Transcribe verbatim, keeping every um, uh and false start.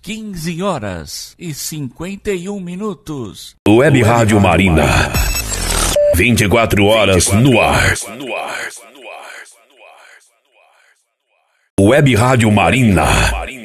quinze horas e cinquenta e um minutos. Web Rádio Marina. vinte e quatro horas no ar. Web Rádio Marina.